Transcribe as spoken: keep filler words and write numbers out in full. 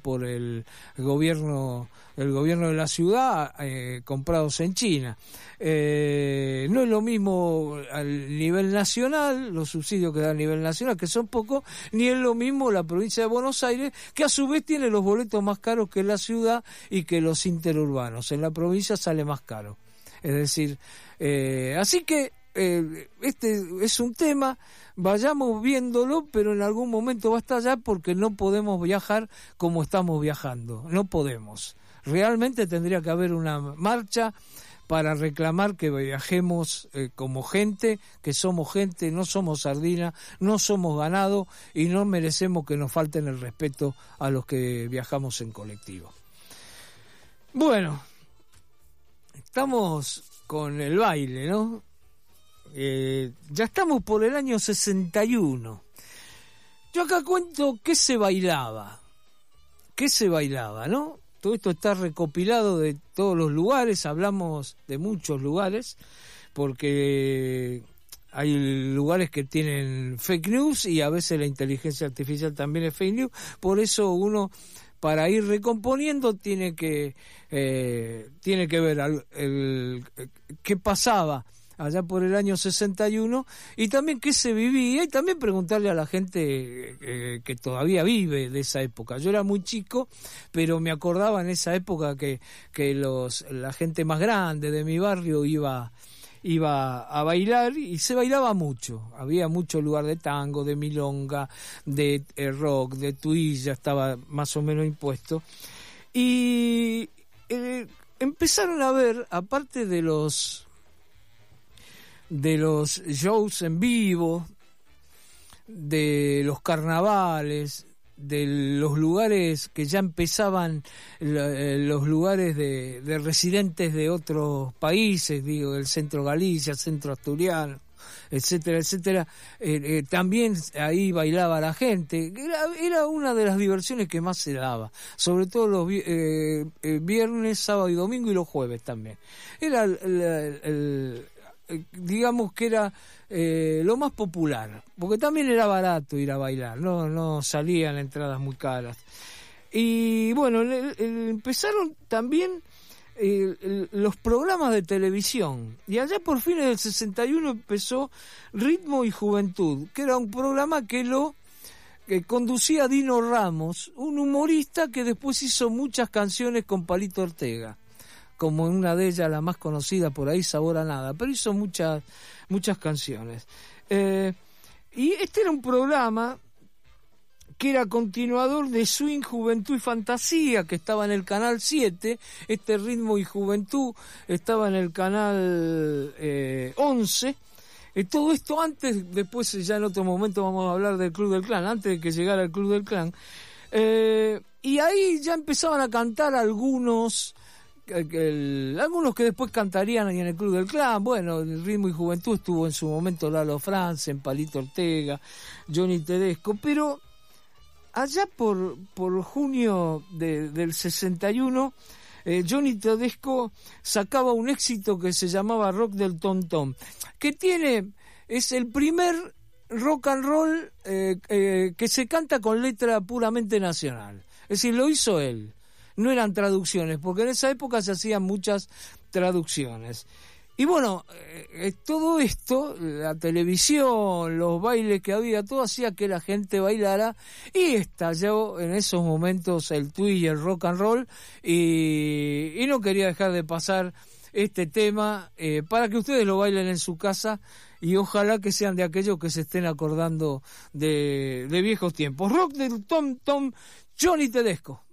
por el gobierno el gobierno de la ciudad, eh, comprados en China. Eh, no es lo mismo al nivel nacional, los subsidios que da a nivel nacional, que son pocos, ni es lo mismo la provincia de Buenos Aires, que a su vez tiene los boletos más caros que la ciudad y que los interurbanos. En la provincia sale más caro. Es decir, eh, así que eh, este es un tema, vayamos viéndolo, pero en algún momento va a estallar porque no podemos viajar como estamos viajando, no podemos. Realmente tendría que haber una marcha para reclamar que viajemos eh, como gente, que somos gente, no somos sardina, no somos ganado y no merecemos que nos falten el respeto a los que viajamos en colectivo. Bueno, estamos con el baile, ¿no? Eh, ya estamos por el año sesenta y uno. Yo acá cuento qué se bailaba, qué se bailaba, ¿no? Todo esto está recopilado de todos los lugares, hablamos de muchos lugares, porque hay lugares que tienen fake news y a veces la inteligencia artificial también es fake news, por eso uno, para ir recomponiendo, tiene que eh, tiene que ver el, el, qué pasaba allá por el año sesenta y uno, y también qué se vivía, y también preguntarle a la gente eh, que todavía vive de esa época. Yo era muy chico, pero me acordaba en esa época que, que los la gente más grande de mi barrio iba, iba a bailar, y se bailaba mucho. Había mucho lugar de tango, de milonga, de eh, rock, de tuilla, estaba más o menos impuesto. Y eh, empezaron a ver, aparte de los... de los shows en vivo, de los carnavales, de los lugares que ya empezaban, los lugares de, de residentes de otros países, digo, del centro Galicia, centro asturiano, etcétera, etcétera, eh, eh, también ahí bailaba la gente. Era, era una de las diversiones que más se daba, sobre todo los eh, eh, viernes, sábado y domingo, y los jueves también. Era el, el, el digamos que era eh, lo más popular, porque también era barato ir a bailar, no no salían entradas muy caras. Y bueno, el, el, empezaron también eh, el, los programas de televisión, y allá por fines del sesenta y uno empezó Ritmo y Juventud, que era un programa que lo que conducía Dino Ramos, un humorista que después hizo muchas canciones con Palito Ortega, como una de ellas, la más conocida por ahí, Sabor a Nada, pero hizo muchas muchas canciones. Eh, y este era un programa que era continuador de Swing, Juventud y Fantasía, que estaba en el Canal siete, este Ritmo y Juventud estaba en el Canal eh, once, eh, todo esto antes, después ya en otro momento vamos a hablar del Club del Clan, antes de que llegara el Club del Clan, eh, y ahí ya empezaban a cantar algunos... El, algunos que después cantarían en el Club del Clan. Bueno, el Ritmo y Juventud estuvo en su momento Lalo France, en Palito Ortega, Johnny Tedesco, pero allá por por junio de, del sesenta y uno, eh, Johnny Tedesco sacaba un éxito que se llamaba Rock del Tom Tom, que tiene, es el primer rock and roll eh, eh, que se canta con letra puramente nacional, es decir, lo hizo él. No eran traducciones, porque en esa época se hacían muchas traducciones. Y bueno, eh, todo esto, la televisión, los bailes que había, todo hacía que la gente bailara, y estalló en esos momentos el twi y el rock and roll, y, y no quería dejar de pasar este tema eh, para que ustedes lo bailen en su casa, y ojalá que sean de aquellos que se estén acordando de, de viejos tiempos. Rock del Tom Tom, Johnny Tedesco.